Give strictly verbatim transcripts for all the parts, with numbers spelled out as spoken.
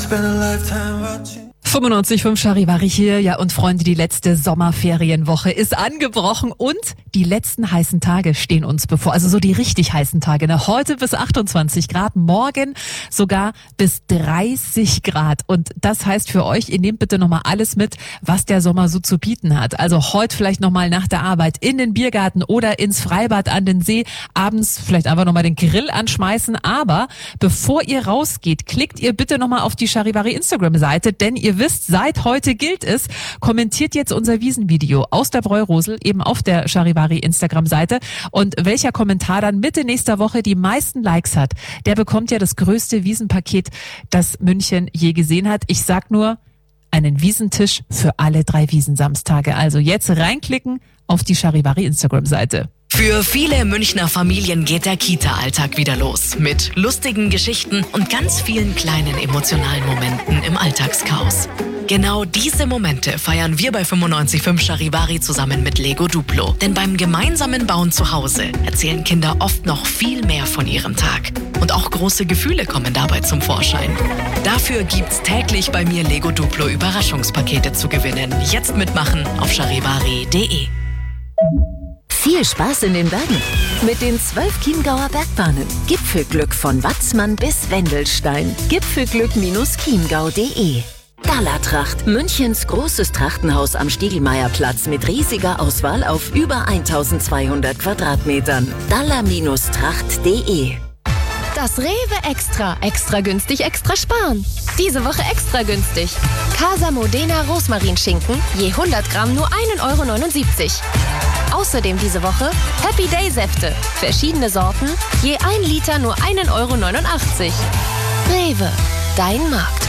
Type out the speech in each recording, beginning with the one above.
fünfundneunzig Komma fünf Charivari hier. Ja, und Freunde, die letzte Sommerferienwoche ist angebrochen und die letzten heißen Tage stehen uns bevor. Also so die richtig heißen Tage. Ne? Heute bis achtundzwanzig Grad, morgen sogar bis dreißig Grad. Und das heißt für euch, ihr nehmt bitte nochmal alles mit, was der Sommer so zu bieten hat. Also heute vielleicht nochmal nach der Arbeit in den Biergarten oder ins Freibad an den See. Abends vielleicht einfach nochmal den Grill anschmeißen. Aber bevor ihr rausgeht, klickt ihr bitte nochmal auf die Charivari Instagram-Seite, denn ihr wisst, seit heute gilt es. Kommentiert jetzt unser Wiesenvideo aus der Bräurosel eben auf der Charivari Instagram-Seite. Und welcher Kommentar dann Mitte nächster Woche die meisten Likes hat, der bekommt ja das größte Wiesenpaket, das München je gesehen hat. Ich sag nur, einen Wiesentisch für alle drei Wiesensamstage. Also jetzt reinklicken auf die Charivari Instagram-Seite. Für viele Münchner Familien geht der Kita-Alltag wieder los. Mit lustigen Geschichten und ganz vielen kleinen emotionalen Momenten im Alltagschaos. Genau diese Momente feiern wir bei fünfundneunzig Komma fünf Charivari zusammen mit Lego Duplo. Denn beim gemeinsamen Bauen zu Hause erzählen Kinder oft noch viel mehr von ihrem Tag. Und auch große Gefühle kommen dabei zum Vorschein. Dafür gibt's täglich bei mir Lego Duplo Überraschungspakete zu gewinnen. Jetzt mitmachen auf charivari punkt de. Viel Spaß in den Bergen mit den zwölf Chiemgauer Bergbahnen. Gipfelglück von Watzmann bis Wendelstein. Gipfelglück Chiemgau punkt de. Galatracht, Münchens großes Trachtenhaus am Stiegelmeierplatz mit riesiger Auswahl auf über eintausendzweihundert Quadratmetern. Dalla Tracht punkt de. Das Rewe Extra. Extra günstig, extra sparen. Diese Woche extra günstig. Casa Modena Rosmarinschinken, je hundert Gramm nur ein Euro neunundsiebzig. Außerdem diese Woche Happy Day Säfte. Verschiedene Sorten, je ein Liter nur ein Euro neunundachtzig. Rewe, dein Markt.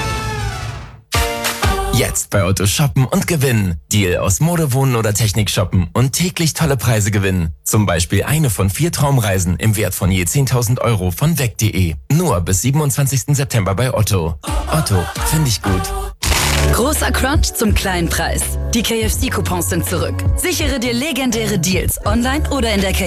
Jetzt bei Otto shoppen und gewinnen. Deal aus Mode, Wohnen oder Technik shoppen und täglich tolle Preise gewinnen. Zum Beispiel eine von vier Traumreisen im Wert von je zehntausend Euro von weg punkt de. Nur bis siebenundzwanzigsten September bei Otto. Otto, finde ich gut. Großer Crunch zum kleinen Preis. Die K F C-Coupons sind zurück. Sichere dir legendäre Deals online oder in der K